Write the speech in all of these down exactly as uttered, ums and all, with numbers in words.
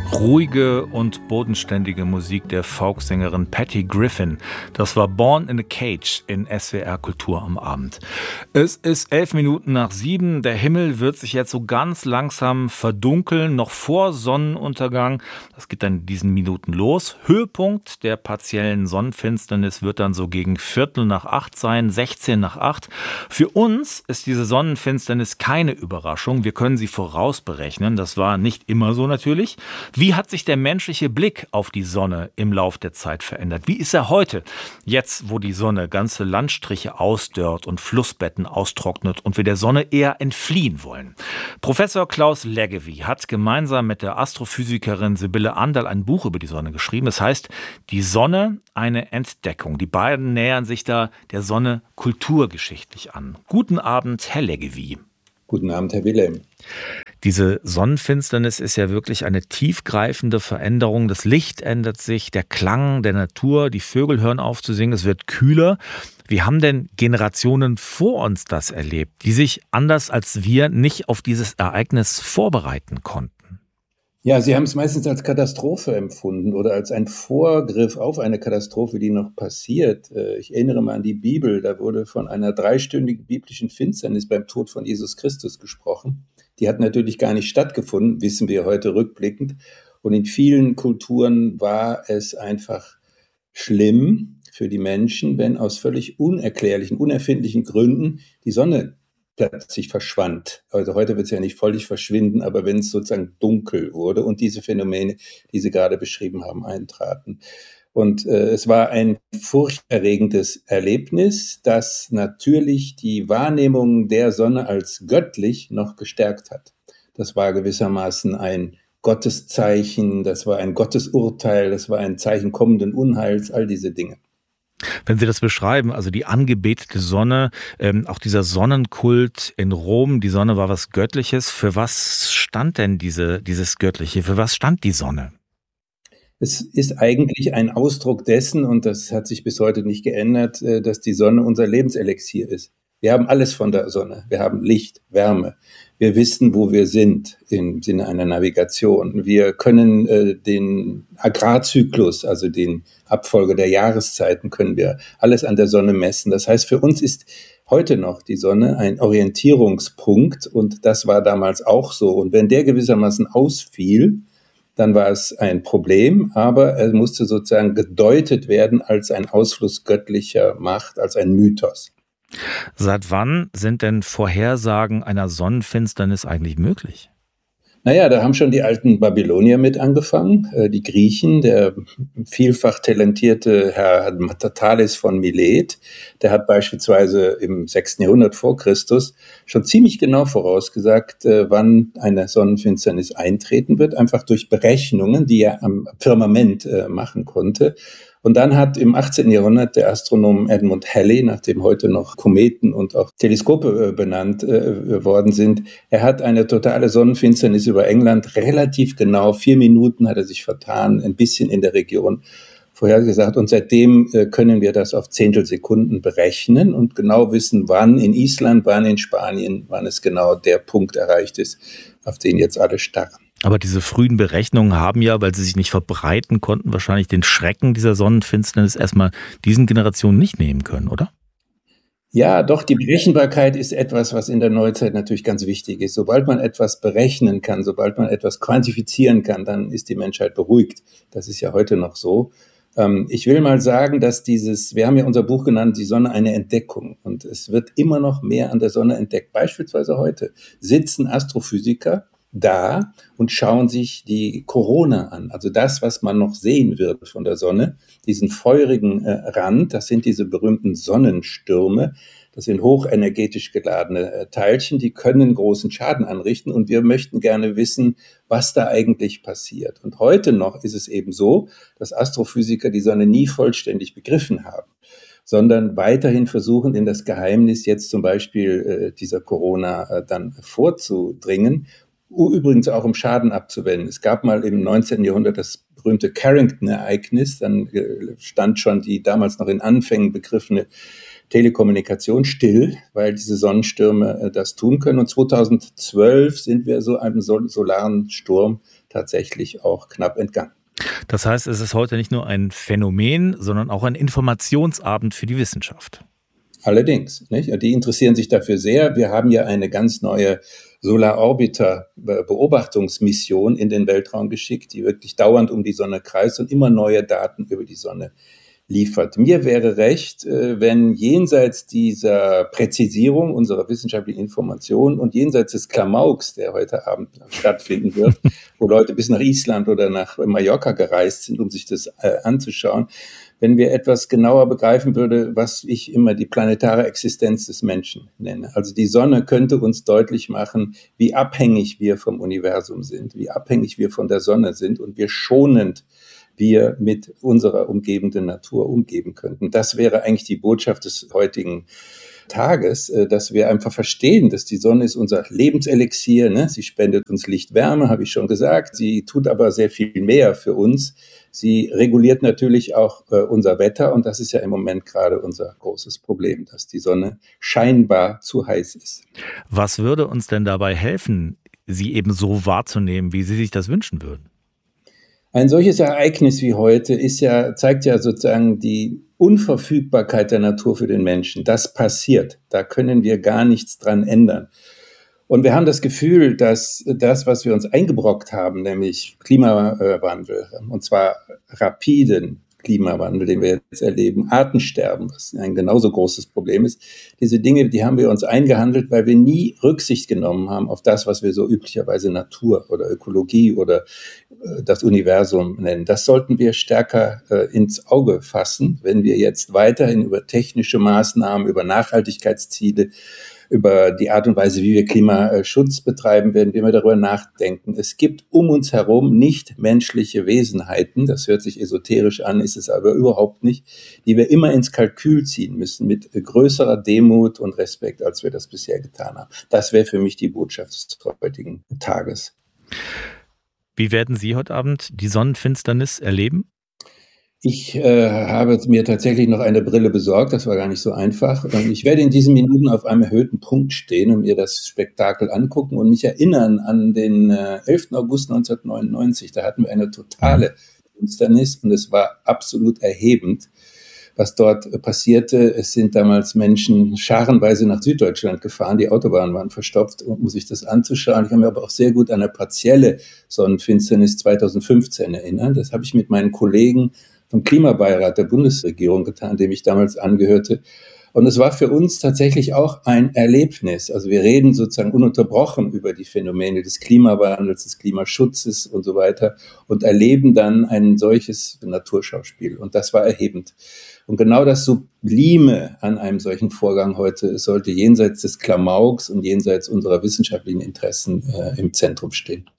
Ruhige und bodenständige Musik der Folksängerin Patty Griffin. Das war Born in a Cage in S W R Kultur am Abend. Es ist elf Minuten nach sieben. Der Himmel wird sich jetzt so ganz langsam verdunkeln, noch vor Sonnenuntergang. Das geht dann in diesen Minuten los. Höhepunkt der partiellen Sonnenfinsternis wird dann so gegen Viertel nach acht sein, sechzehn nach acht. Für uns ist diese Sonnenfinsternis keine Überraschung. Wir können sie vorausberechnen. Das war nicht immer so natürlich. Wie hat sich der menschliche Blick auf die Sonne im Lauf der Zeit verändert? Wie ist er heute, jetzt wo die Sonne ganze Landstriche ausdörrt und Flussbetten austrocknet und wir der Sonne eher entfliehen wollen? Professor Klaus Leggevi hat gemeinsam mit der Astrophysikerin Sibylle Anderl ein Buch über die Sonne geschrieben. Es heißt Die Sonne, eine Entdeckung. Die beiden nähern sich da der Sonne kulturgeschichtlich an. Guten Abend, Herr Leggevi. Guten Abend, Herr Wilhelm. Diese Sonnenfinsternis ist ja wirklich eine tiefgreifende Veränderung. Das Licht ändert sich, der Klang der Natur, die Vögel hören auf zu singen, es wird kühler. Wie haben denn Generationen vor uns das erlebt, die sich anders als wir nicht auf dieses Ereignis vorbereiten konnten? Ja, sie haben es meistens als Katastrophe empfunden oder als ein Vorgriff auf eine Katastrophe, die noch passiert. Ich erinnere mal an die Bibel, da wurde von einer dreistündigen biblischen Finsternis beim Tod von Jesus Christus gesprochen. Die hat natürlich gar nicht stattgefunden, wissen wir heute rückblickend. Und in vielen Kulturen war es einfach schlimm für die Menschen, wenn aus völlig unerklärlichen, unerfindlichen Gründen die Sonne plötzlich verschwand. Also heute wird es ja nicht völlig verschwinden, aber wenn es sozusagen dunkel wurde und diese Phänomene, die Sie gerade beschrieben haben, eintraten. Und äh, es war ein furchterregendes Erlebnis, das natürlich die Wahrnehmung der Sonne als göttlich noch gestärkt hat. Das war gewissermaßen ein Gotteszeichen, das war ein Gottesurteil, das war ein Zeichen kommenden Unheils, all diese Dinge. Wenn Sie das beschreiben, also die angebetete Sonne, ähm, auch dieser Sonnenkult in Rom, die Sonne war was Göttliches. Für was stand denn diese, dieses Göttliche? Für was stand die Sonne? Es ist eigentlich ein Ausdruck dessen, und das hat sich bis heute nicht geändert, dass die Sonne unser Lebenselixier ist. Wir haben alles von der Sonne. Wir haben Licht, Wärme. Wir wissen, wo wir sind im Sinne einer Navigation. Wir können äh, den Agrarzyklus, also den Abfolge der Jahreszeiten, können wir alles an der Sonne messen. Das heißt, für uns ist heute noch die Sonne ein Orientierungspunkt und das war damals auch so. Und wenn der gewissermaßen ausfiel, dann war es ein Problem, aber er musste sozusagen gedeutet werden als ein Ausfluss göttlicher Macht, als ein Mythos. Seit wann sind denn Vorhersagen einer Sonnenfinsternis eigentlich möglich? Naja, da haben schon die alten Babylonier mit angefangen, die Griechen, der vielfach talentierte Herr Thales von Milet, der hat beispielsweise im sechsten Jahrhundert vor Christus schon ziemlich genau vorausgesagt, wann eine Sonnenfinsternis eintreten wird, einfach durch Berechnungen, die er am Firmament machen konnte. Und dann hat im achtzehnten Jahrhundert der Astronom Edmund Halley, nach dem heute noch Kometen und auch Teleskope benannt äh, worden sind, er hat eine totale Sonnenfinsternis über England, relativ genau, vier Minuten hat er sich vertan, ein bisschen in der Region vorhergesagt. Und seitdem äh, können wir das auf Zehntelsekunden berechnen und genau wissen, wann in Island, wann in Spanien, wann es genau der Punkt erreicht ist, auf den jetzt alle starren. Aber diese frühen Berechnungen haben ja, weil sie sich nicht verbreiten konnten, wahrscheinlich den Schrecken dieser Sonnenfinsternis erstmal diesen Generationen nicht nehmen können, oder? Ja, doch, die Berechenbarkeit ist etwas, was in der Neuzeit natürlich ganz wichtig ist. Sobald man etwas berechnen kann, sobald man etwas quantifizieren kann, dann ist die Menschheit beruhigt. Das ist ja heute noch so. Ich will mal sagen, dass dieses, wir haben ja unser Buch genannt, die Sonne eine Entdeckung. Und es wird immer noch mehr an der Sonne entdeckt. Beispielsweise heute sitzen Astrophysiker da und schauen sich die Corona an. Also das, was man noch sehen wird von der Sonne, diesen feurigen äh, Rand, das sind diese berühmten Sonnenstürme. Das sind hochenergetisch geladene äh, Teilchen, die können großen Schaden anrichten und wir möchten gerne wissen, was da eigentlich passiert. Und heute noch ist es eben so, dass Astrophysiker die Sonne nie vollständig begriffen haben, sondern weiterhin versuchen, in das Geheimnis jetzt zum Beispiel äh, dieser Corona äh, dann vorzudringen. Übrigens auch um Schaden abzuwenden. Es gab mal im neunzehnten Jahrhundert das berühmte Carrington-Ereignis, dann stand schon die damals noch in Anfängen begriffene Telekommunikation still, weil diese Sonnenstürme äh, das tun können. Und zweitausendzwölf sind wir so einem sol- solaren Sturm tatsächlich auch knapp entgangen. Das heißt, es ist heute nicht nur ein Phänomen, sondern auch ein Informationsabend für die Wissenschaft. Allerdings, nicht? Die interessieren sich dafür sehr. Wir haben ja eine ganz neue Solar Orbiter Beobachtungsmission in den Weltraum geschickt, die wirklich dauernd um die Sonne kreist und immer neue Daten über die Sonne liefert. Mir wäre recht, wenn jenseits dieser Präzisierung unserer wissenschaftlichen Informationen und jenseits des Klamauks, der heute Abend stattfinden wird, wo Leute bis nach Island oder nach Mallorca gereist sind, um sich das äh, anzuschauen, wenn wir etwas genauer begreifen würde, was ich immer die planetare Existenz des Menschen nenne. Also die Sonne könnte uns deutlich machen, wie abhängig wir vom Universum sind, wie abhängig wir von der Sonne sind und wie schonend wir mit unserer umgebenden Natur umgeben könnten. Das wäre eigentlich die Botschaft des heutigen Tages, dass wir einfach verstehen, dass die Sonne ist unser Lebenselixier, ne? Sie spendet uns Licht, Wärme, habe ich schon gesagt. Sie tut aber sehr viel mehr für uns. Sie reguliert natürlich auch äh, unser Wetter und das ist ja im Moment gerade unser großes Problem, dass die Sonne scheinbar zu heiß ist. Was würde uns denn dabei helfen, sie eben so wahrzunehmen, wie Sie sich das wünschen würden? Ein solches Ereignis wie heute ist ja, zeigt ja sozusagen die Unverfügbarkeit der Natur für den Menschen. Das passiert. Da können wir gar nichts dran ändern. Und wir haben das Gefühl, dass das, was wir uns eingebrockt haben, nämlich Klimawandel, und zwar rapiden Klimawandel, den wir jetzt erleben, Artensterben, was ein genauso großes Problem ist, diese Dinge, die haben wir uns eingehandelt, weil wir nie Rücksicht genommen haben auf das, was wir so üblicherweise Natur oder Ökologie oder äh, das Universum nennen. Das sollten wir stärker äh, ins Auge fassen, wenn wir jetzt weiterhin über technische Maßnahmen, über Nachhaltigkeitsziele, über die Art und Weise, wie wir Klimaschutz betreiben werden, wenn wir darüber nachdenken. Es gibt um uns herum nicht menschliche Wesenheiten, das hört sich esoterisch an, ist es aber überhaupt nicht, die wir immer ins Kalkül ziehen müssen, mit größerer Demut und Respekt, als wir das bisher getan haben. Das wäre für mich die Botschaft des heutigen Tages. Wie werden Sie heute Abend die Sonnenfinsternis erleben? Ich äh, habe mir tatsächlich noch eine Brille besorgt, das war gar nicht so einfach. Und ich werde in diesen Minuten auf einem erhöhten Punkt stehen und mir das Spektakel angucken und mich erinnern an den äh, elften August neunzehnhundertneunundneunzig. Da hatten wir eine totale Finsternis und es war absolut erhebend, was dort äh, passierte. Es sind damals Menschen scharenweise nach Süddeutschland gefahren, die Autobahnen waren verstopft, um sich das anzuschauen. Ich kann mir aber auch sehr gut an eine partielle Sonnenfinsternis zweitausendfünfzehn erinnern. Das habe ich mit meinen Kollegen vom Klimabeirat der Bundesregierung getan, dem ich damals angehörte. Und es war für uns tatsächlich auch ein Erlebnis. Also wir reden sozusagen ununterbrochen über die Phänomene des Klimawandels, des Klimaschutzes und so weiter und erleben dann ein solches Naturschauspiel. Und das war erhebend. Und genau das Sublime an einem solchen Vorgang heute sollte jenseits des Klamauks und jenseits unserer wissenschaftlichen Interessen äh, im Zentrum stehen.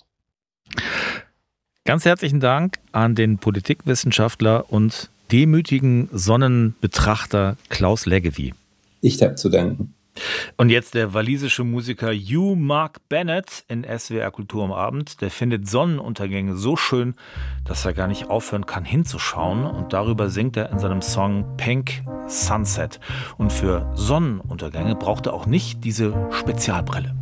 Ganz herzlichen Dank an den Politikwissenschaftler und demütigen Sonnenbetrachter Klaus Leggevi. Ich habe zu danken. Und jetzt der walisische Musiker Hugh Mark Bennett in S W R Kultur am Abend. Der findet Sonnenuntergänge so schön, dass er gar nicht aufhören kann hinzuschauen. Und darüber singt er in seinem Song Pink Sunset. Und für Sonnenuntergänge braucht er auch nicht diese Spezialbrille.